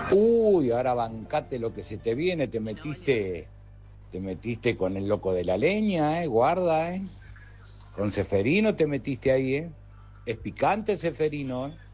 Uy, ahora bancate lo que se te viene, te metiste con el loco de la leña, guarda, Con Seferino te metiste ahí, Es picante Seferino,